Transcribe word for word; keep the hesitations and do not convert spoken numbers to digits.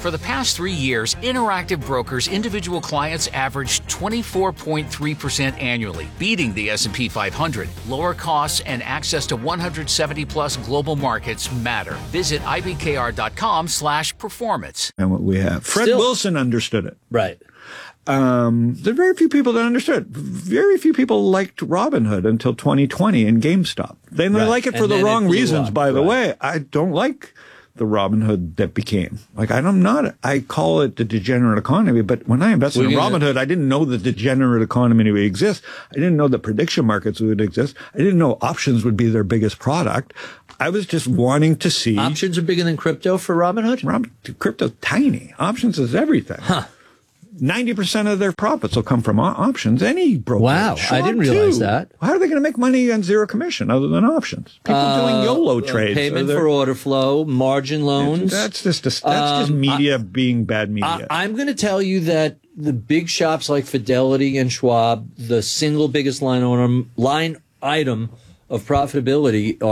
For the past three years, Interactive Brokers individual clients averaged twenty-four point three percent annually, beating the S and P five hundred. Lower costs and access to one hundred seventy plus global markets matter. Visit I B K R dot com slash performance. And what we have. Fred Still, Wilson understood it. Right. Um, there are very few people that understood. Very few people liked Robinhood until twenty twenty and GameStop. They Right. like it for And the then wrong it blew reasons, up. by the Right. way. I don't like the Robinhood that became. Like, I'm not, I call it the degenerate economy, but when I invested Well, in you're gonna- Robinhood, I didn't know the degenerate economy would exist. I didn't know that prediction markets would exist. I didn't know options would be their biggest product. I was just wanting to see. Options are bigger than crypto for Robinhood? Rob, crypto's tiny. Options is everything. Huh. ninety percent of their profits will come from o- options. Any broker. Wow, I didn't realize that. How are they going to make money on zero commission other than options? People Uh, doing YOLO trades. Payment so for order flow, margin loans. That's just a, that's just Um, media being bad media. I, I'm going to tell you that the big shops like Fidelity and Schwab, the single biggest line on line item of profitability